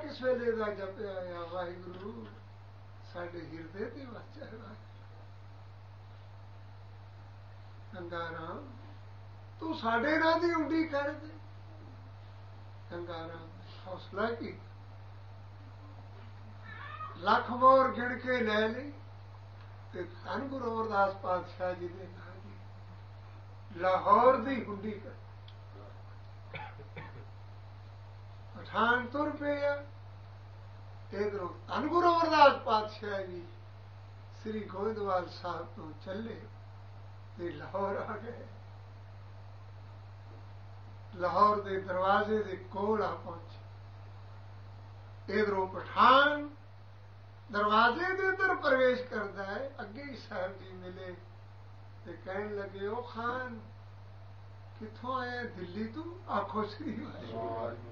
किस वेले दा जपिया होया वाहिगुरु साडे हिरदे ते वस जाए। गंगा राम तू साडे ना दी उंडी कर दे। गंगा राम हौसला की लख मोर गिण के लै ली ते धन गुरु अमरदास पातशाह जी दे नां दी लाहौर दी हुंडी कर। पठान तुर पिया इधरों धन गुरु अमरदास पातशाह जी श्री गोविंदवाल साहब तो चले ते लाहौर आ गए। लाहौर के दरवाजे के कोल आ पहुंचे। इधरों पठान दरवाजे के इधर प्रवेश करता है। अगे ही साहब जी मिले ते कहन लगे ओ खान किथों आया? दिल्ली तू? आखो श्री वाहिगुरू।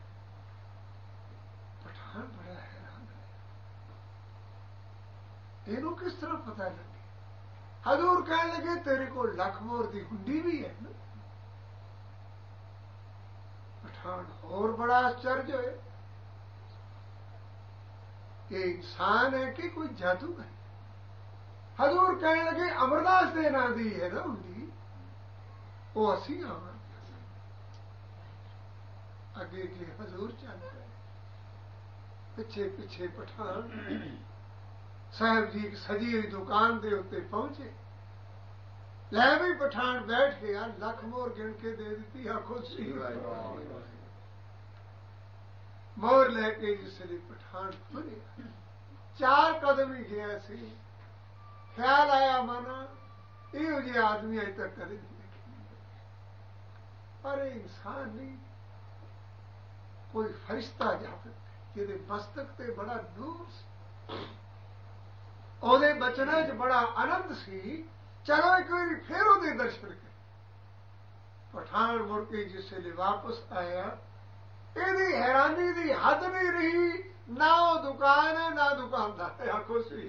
पठान बड़ा हैरान है, इनू किस तरह पता लगे? हजूर कहने लगे तेरे को लखमोर की हुंडी भी है ना? पठान और बड़ा आश्चर्य है, ये इंसान है कि कोई जादू है? हजूर कहने लगे अमरदास दे नां दी है ना हुंडी, वो असी अमर। अगे के हजूर चल रहे, पिछे पिछे पठान साहब जी की सजी हुई दुकान के उत्ते पहुंचे। लै भी पठान बैठ गया, लख मोर गिण के दे दी। आखो श्री वाहिगुरू। मोर लैके जिसले पठान तुरे 4 कदम ही गया सी, ख्याल आया मना इहो जे आदमी अज तक कदे नहीं देखे। पर इंसान नहीं, कोई फरिश्ता जापे जिहदे मस्तक ते बड़ा नूर सी, ਉਹਦੇ बचना च बड़ा आनंद सी। चलो एक बार फिर ਉਹਦੇ दर्शन करे। पठान मुड़ के जिसले वापस आया, ਇਹਦੀ हैरानी दी हद नहीं रही। ना वो दुकान है ना दुकानदार है। आखो श्री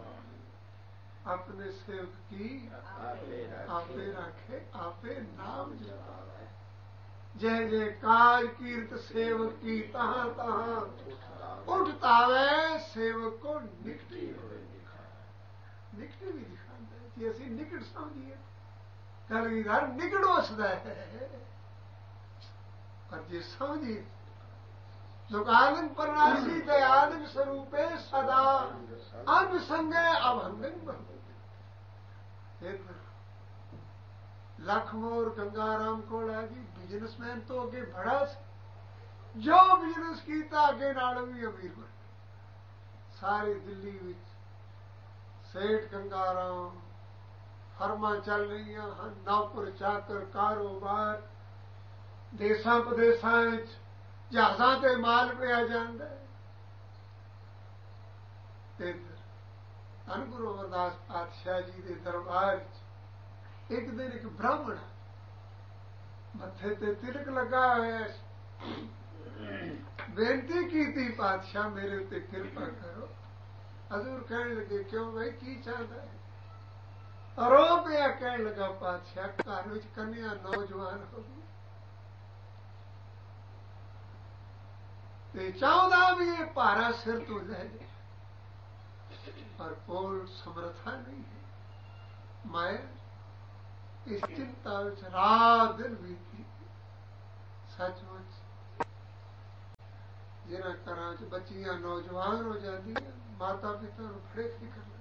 अपने सेवक की आपे रखे आपे नाम जपावे। जय जय काज कीर्त सेवक की तहाँ तहाँ उठतावे। सेवक को निकटी निकटी भी दिखाता है कि असी निकट समझिए। कलगीधर निकट वसदा है, पर जे समझिए जुगानंद परनासी दयानंद स्वरूपे सदा अंग संगे अभंगन बनते। लखमोर गंगाराम को लगी बिजनेसमैन तो अगे बड़ा सी, जो बिजनेस किया अगे नालों भी अमीर बन। सारी दिल्ली विच सेठ गंगाराम फर्मा चल रही हैं, नौकर चाकर कारोबार, देसां प्रदेसां जहाज़ां ते माल पिया जांदा है। धन गुरु अमरदास पातशाह जी के दरबार एक दिन एक ब्राह्मण मत्थे ते तिलक लगा होया, बेनती की थी पातशाह मेरे उत्ते कृपा करो। हजूर कहने लगे क्यों भाई की चाहता है? रो पिया कहने लगा पातशाह घर विच कन्या नौजवान हो गई ते चाहता भी ये भारा सिर तो ले जाए, पर कोल समर्था नहीं है। माया इस चिंता विच रात दिन बीती। सचमुच जिन्हां घरां च बच्चियां नौजवान हो जाती हैं, माता पिता नूं बड़े फिकर लगदे।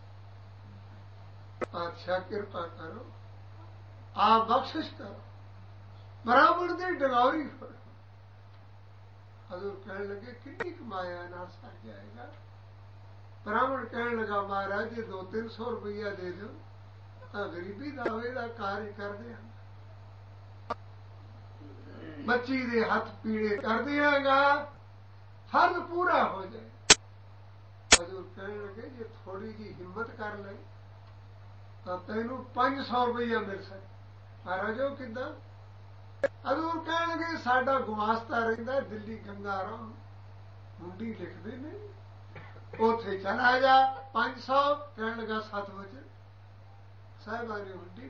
पातशाह कृपा करो, आप बख्शिश करो, ब्राह्मण की डगौरी फड़ो। हजूर कहने लगे कितनी माया ना सर जाएगा? ब्राह्मण कहने लगा महाराज जी 200-300 रुपया दे दो तो गरीबी दावे का कार्य कर दिया, बच्ची दे हथ पीड़े कर दियागा, फर्ज पूरा हो जाए। हजूर कहने लगे जे थोड़ी जी हिम्मत कर ले तो तेनू 500 रुपया मिल सके। महाराजो किदा? हजूर कहने लगे साडा गुमास्ता रहिंदा दिल्ली गंगाराम, मुंडी लिखते नहीं, उथे चला जा 500। कहने लगा 7 बजे साहबा ने मुंडी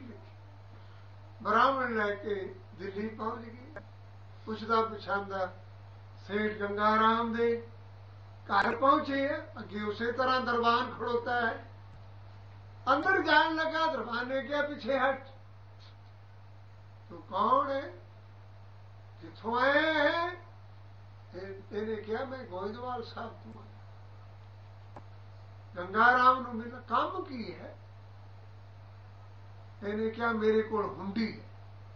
लिखी। ब्राह्मण लैके दिल्ली पहुंच गई। पुछदा पुछांदा ਸੇਠ ਗੰਗਾ ਰਾਮ ਦੇ घर पहुंचे, अगे उसी तरह दरबान खड़ोता है। अंदर जान लगा, दरबान ने क्या पीछे हट, तू कौन है, किथों आए हैं? इन्हें क्या मैं गोइंदवाल साहब तू गंगा राम नूं मिला काम की है? इन्हें क्या मेरे को हुंडी है।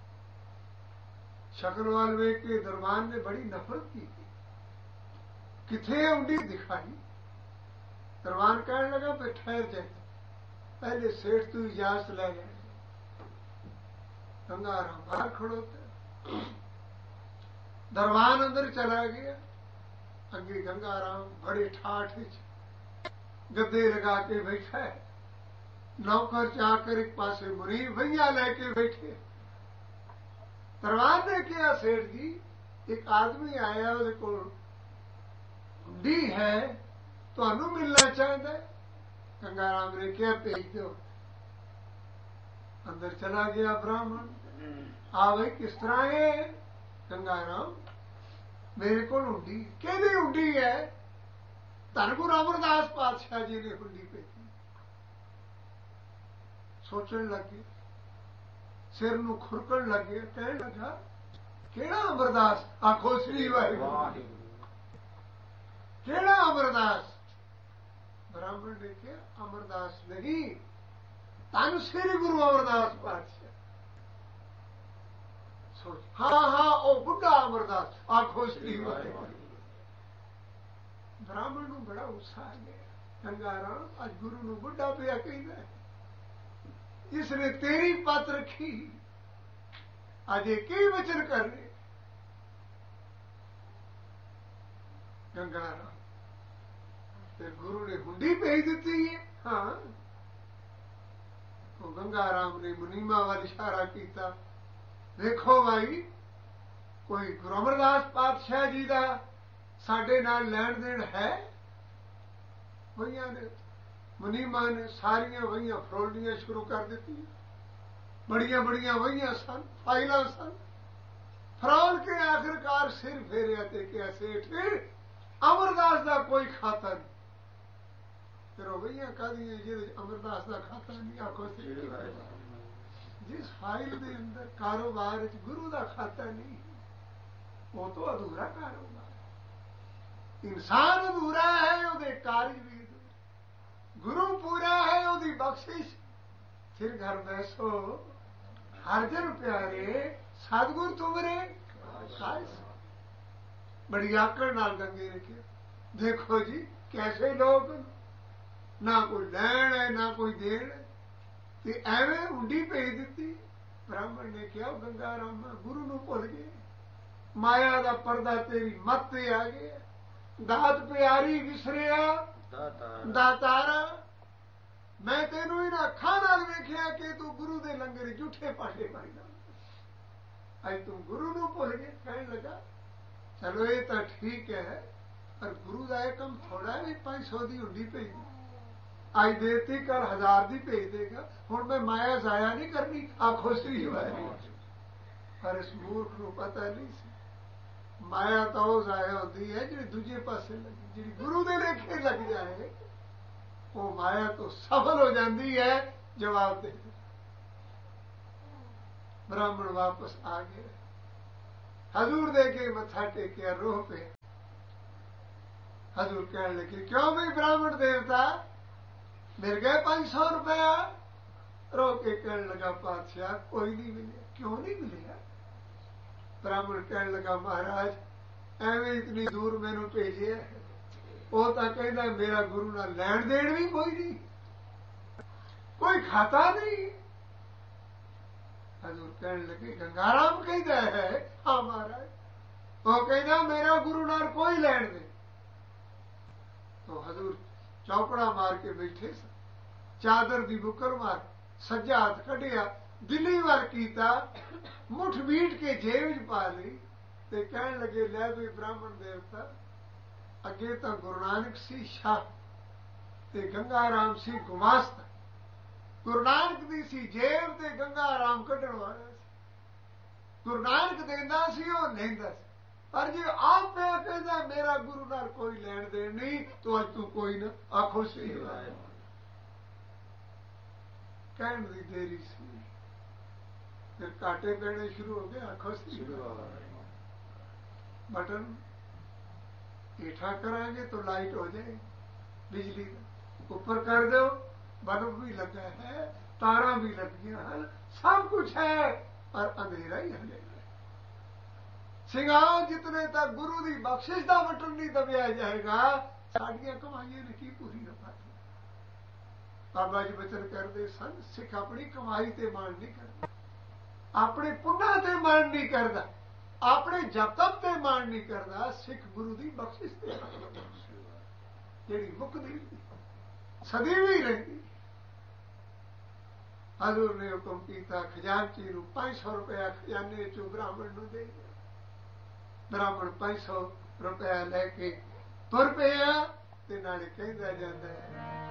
शक्ल वाल वेख के दरबान ने बड़ी नफरत की, किथे उंडी दिखाई। दरबान कहने लगा पे ठहर जाए, पहले सेठ तू इजाजत ले जाए। गंगा राम बाहर खड़ोते, दरबान अंदर चला गया। अगे गंगा राम बड़े ठाठ गद्दे लगा के बैठा है। नौकर चाकर एक पासे मुरीब भैया लेके बैठे। दरबान ने कहा सेठ जी एक आदमी आया, ਉਹਦੇ ਕੋਲ हुंडी है, ਤੁਹਾਨੂੰ मिलना चाहता है। गंगा राम ने क्या भेज दो। अंदर चला गया ब्राह्मण, आ भाई किस तरह है? गंगा राम मेरे को हुंडी, कहदी हुंडी है? धन गुरु अमरदास पातशाह जी ने हुंडी भेजी। सोचने लगे, सिर नूं खुरकण लगे, कहने लगा केड़ा अमरदास? आखो श्री वाहिगुरू, केड़ा अमरदास? ब्राह्मण ने कहा अमरदास नहीं, धन श्री गुरु अमरदास पातशाह। सोच, हाँ हाँ ओ बुढ़ा अमरदास, आखो श्री वाहिगुरू। ब्राह्मण नूं बड़ा उत्साह आ गया। गंगा राम अज गुरु नूं बुढ़ा पिया कहदा है, इसने तेरी पत रखी, अजे की वचन कर रहे। गंगा राम फिर गुरु ने हुंडी भेज दी है। हाँ, तो गंगा राम ने मुनीमा वाल इशारा किया, देखो भाई कोई गुरु अमरदास पातशाह जी का साडे नाल लैण देण है? वहियां ने मुनीमा ने सारियां वहियां फरोलनियां शुरू कर दी। बड़ियां बड़ियां वहियां सन, फाइलां सन। फरोल के आखिरकार सिर फेरिया ते क्या सेठ अमरदास का कोई खाता नहीं। फिर वही कहदी जिद अमरदास का खाता नहीं, आखो जिस फाइल के अंदर कारोबार गुरु का खाता नहीं, वो तो अधूरा कारोबार। इंसान अधूरा है, ਉਹਦੇ कार्य भी अधूरे। गुरु पूरा है, ਉਹਦੀ बख्शिश। फिर घर बैसो हर जन प्यारे, सतगुर तुमरे खास। बड़ी आकड़ नाल गंगे ने कहा, देखो जी कैसे लोग, ना कोई लैण है ना कोई देण है, ते एवें हुंडी भेज दी। ब्राह्मण ने कहा गंगा राम गुरु नूं भुल गए, माया का पर्दा तेरी मत ते आ गया, दात प्यारी विसरिया दातारा। मैं तेनू इन्हां अखां नाल वेखिया कि तू गुरु दे लंगर झूठे पाठे पाईदा, अज तू गुरु नूं भुल गए। कहण लगा चलो ये तो ठीक है, पर गुरु का यह कम थोड़ा है भी 500 की हुंडी भेज दी, अज देती कल 1000 की भेज देगा। हुण मैं माया जाया नहीं करनी, आखो श्री वाहिगुरू। पर इस मूर्ख को पता नहीं सी, माया तो वो जाया होती है जी दूजे पासे लगी, जी गुरु के लेखे लग जाए वो माया तो सफल हो जाती है। जवाब दे ब्राह्मण वापस आ गए, हजूर दे के मत्था टेकिया, रोह पे। हजूर कहने लगे क्यों भाई ब्राह्मण देवता मिल गए 500 रुपया? रो के कहने लगा पातशाह कोई नहीं मिले। क्यों नहीं मिले? ब्राह्मण कहने लगा महाराज एवं इतनी दूर मैनू भेजे, वो तो कहना मेरा गुरु ना लैण देण भी कोई नहीं, कोई खाता नहीं। हजूर कहने लगे गंगाराम कहता है हाँ महाराज, वो कहना मेरा गुरु नाल कोई लैण दे। तो हजूर चौकड़ा मार के बैठे सन, चादर दी बुकर मार सज्जा हाथ कढ़िया, दिली वार कीता, मुठ बीट के जेब च पा ली ते कहन लगे लै भी ब्राह्मण देवता अगे तो गुरु नानक सी शाह ते गंगा राम सी गुमास्ता। गुरु नानक दी सी जेब ते गंगा राम कढ़ण वाला सी। गुरु नानक देंदा सी, वो लैंदा सी। पर जे आप पे कहता मेरा गुरु नाल कोई लैन देन नहीं तो अज तू कोई ना आखो सही कहण दी देरी सी फिर काटे पैने शुरू हो गए आखो सही बटन हेठा करांगे तो लाइट हो जाए बिजली का ऊपर कर दो बल्ब भी लगा है तारा भी लग गया है सब कुछ है और अंधेरा ही हले सिंगाओ जितने तक गुरु की बख्शिश का बटन नहीं दबिया जाएगा साड़ियां कमाइया ने की पूरी न पाती बाबा जी बचन करते सन सिख अपनी कमाई ते मान नहीं करता अपने पुन्ना ते मान नहीं करता अपने जप ते मान नहीं करता सिख गुरु की बख्शिश ते जी मुकदी सदी भी रही हजूर ने हुक्म किया खजानची नूं 500 रुपया खजाने चो ब्राह्मण नूं दे दिया ब्राह्मण 500 रुपया लैके तुर पिया ते नाले कहंदा जांदा है